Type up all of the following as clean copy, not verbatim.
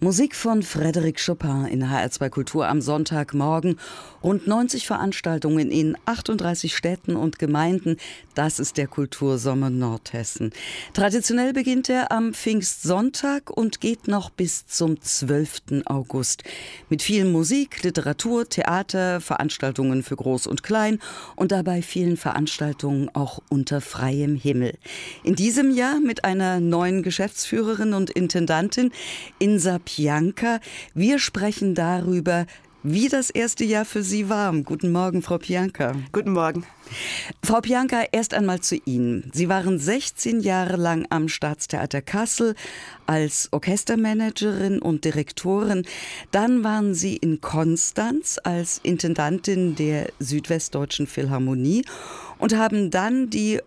Musik von Frédéric Chopin in HR2 Kultur am Sonntagmorgen. Rund 90 Veranstaltungen in 38 Städten und Gemeinden. Das ist der Kultursommer Nordhessen. Traditionell beginnt er am Pfingstsonntag und geht noch bis zum 12. August. Mit viel Musik, Literatur, Theater, Veranstaltungen für Groß und Klein und dabei vielen Veranstaltungen auch unter freiem Himmel. In diesem Jahr mit einer neuen Geschäftsführerin und Intendantin, Insa Pianka. Wir sprechen darüber, wie das erste Jahr für Sie war. Guten Morgen, Frau Pianka. Guten Morgen. Frau Pianka, erst einmal zu Ihnen. Sie waren 16 Jahre lang am Staatstheater Kassel als Orchestermanagerin und Direktorin. Dann waren Sie in Konstanz als Intendantin der Südwestdeutschen Philharmonie und haben dann die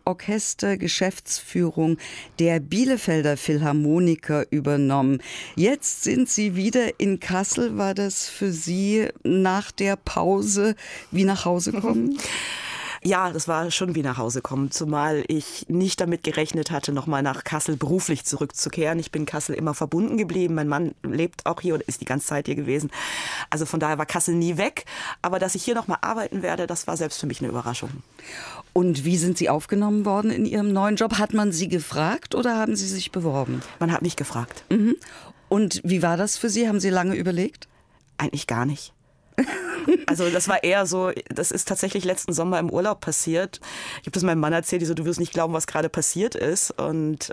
Orchestergeschäftsführung der Bielefelder Philharmoniker übernommen. Jetzt sind Sie wieder in Kassel. War das für Sie nach der Pause wie nach Hause kommen? Ja, das war schon wie nach Hause kommen, zumal ich nicht damit gerechnet hatte, nochmal nach Kassel beruflich zurückzukehren. Ich bin Kassel immer verbunden geblieben. Mein Mann lebt auch hier und ist die ganze Zeit hier gewesen. Also von daher war Kassel nie weg. Aber dass ich hier nochmal arbeiten werde, das war selbst für mich eine Überraschung. Und wie sind Sie aufgenommen worden in Ihrem neuen Job? Hat man Sie gefragt oder haben Sie sich beworben? Man hat mich gefragt. Mhm. Und wie war das für Sie? Haben Sie lange überlegt? Eigentlich gar nicht. Also das war eher so, das ist tatsächlich letzten Sommer im Urlaub passiert. Ich habe das meinem Mann erzählt, die so, du wirst nicht glauben, was gerade passiert ist. Und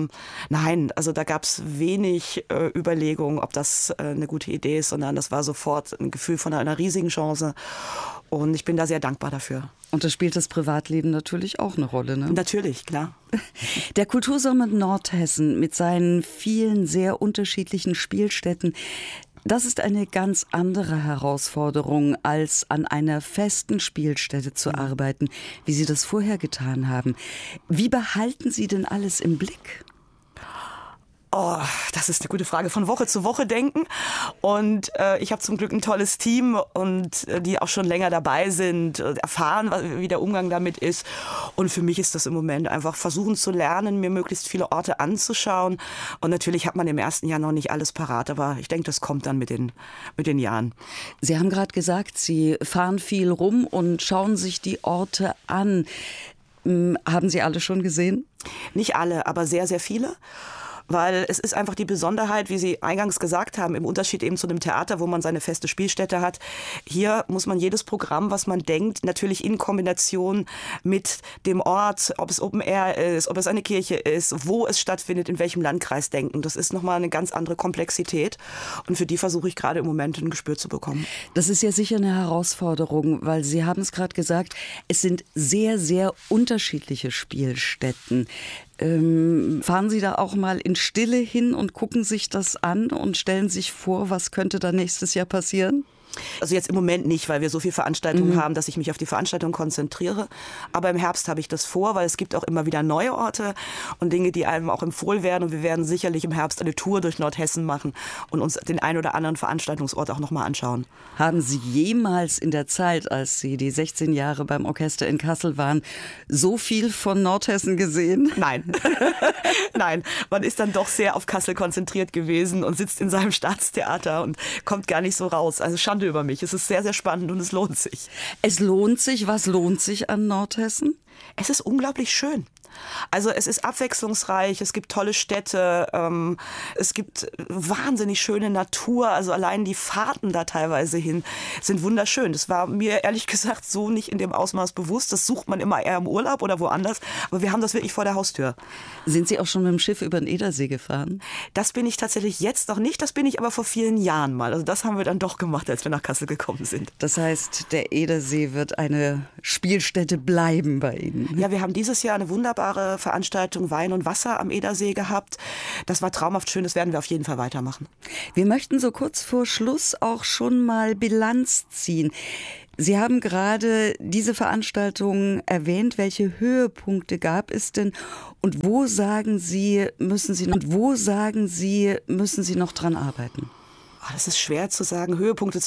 nein, also da gab es wenig Überlegung, ob das eine gute Idee ist, sondern das war sofort ein Gefühl von einer riesigen Chance. Und ich bin da sehr dankbar dafür. Und da spielt das Privatleben natürlich auch eine Rolle, ne? Natürlich, klar. Der Kultursommer Nordhessen mit seinen vielen sehr unterschiedlichen Spielstätten, das ist eine ganz andere Herausforderung, als an einer festen Spielstätte zu arbeiten, wie Sie das vorher getan haben. Wie behalten Sie denn alles im Blick? Oh, das ist eine gute Frage. Von Woche zu Woche denken. Und ich habe zum Glück ein tolles Team und die auch schon länger dabei sind, erfahren, wie der Umgang damit ist. Und für mich ist das im Moment einfach versuchen zu lernen, mir möglichst viele Orte anzuschauen. Und natürlich hat man im ersten Jahr noch nicht alles parat, aber ich denke, das kommt dann mit den Jahren. Sie haben gerade gesagt, Sie fahren viel rum und schauen sich die Orte an. Haben Sie alle schon gesehen? Nicht alle, aber sehr, sehr viele. Weil es ist einfach die Besonderheit, wie Sie eingangs gesagt haben, im Unterschied eben zu einem Theater, wo man seine feste Spielstätte hat. Hier muss man jedes Programm, was man denkt, natürlich in Kombination mit dem Ort, ob es Open Air ist, ob es eine Kirche ist, wo es stattfindet, in welchem Landkreis denken. Das ist nochmal eine ganz andere Komplexität und für die versuche ich gerade im Moment ein Gespür zu bekommen. Das ist ja sicher eine Herausforderung, weil Sie haben es gerade gesagt, es sind sehr, sehr unterschiedliche Spielstätten. Fahren Sie da auch mal in Stille hin und gucken sich das an und stellen sich vor, was könnte da nächstes Jahr passieren? Also jetzt im Moment nicht, weil wir so viele Veranstaltungen haben, dass ich mich auf die Veranstaltung konzentriere. Aber im Herbst habe ich das vor, weil es gibt auch immer wieder neue Orte und Dinge, die einem auch empfohlen werden. Und wir werden sicherlich im Herbst eine Tour durch Nordhessen machen und uns den ein oder anderen Veranstaltungsort auch nochmal anschauen. Haben Sie jemals in der Zeit, als Sie die 16 Jahre beim Orchester in Kassel waren, so viel von Nordhessen gesehen? Nein. Nein, man ist dann doch sehr auf Kassel konzentriert gewesen und sitzt in seinem Staatstheater und kommt gar nicht so raus. Also Schande über mich. Es ist sehr, sehr spannend und es lohnt sich. Es lohnt sich. Was lohnt sich an Nordhessen? Es ist unglaublich schön. Also es ist abwechslungsreich, es gibt tolle Städte, es gibt wahnsinnig schöne Natur, also allein die Fahrten da teilweise hin sind wunderschön. Das war mir ehrlich gesagt so nicht in dem Ausmaß bewusst, das sucht man immer eher im Urlaub oder woanders, aber wir haben das wirklich vor der Haustür. Sind Sie auch schon mit dem Schiff über den Edersee gefahren? Das bin ich tatsächlich jetzt noch nicht, das bin ich aber vor vielen Jahren mal. Also das haben wir dann doch gemacht, als wir nach Kassel gekommen sind. Das heißt, der Edersee wird eine Spielstätte bleiben bei Ihnen? Ja, wir haben dieses Jahr eine wunderbare Veranstaltung Wein und Wasser am Edersee gehabt. Das war traumhaft schön, das werden wir auf jeden Fall weitermachen. Wir möchten so kurz vor Schluss auch schon mal Bilanz ziehen. Sie haben gerade diese Veranstaltung erwähnt. Welche Höhepunkte gab es denn? Und wo sagen Sie, müssen Sie noch dran arbeiten? Das ist schwer zu sagen, Höhepunkte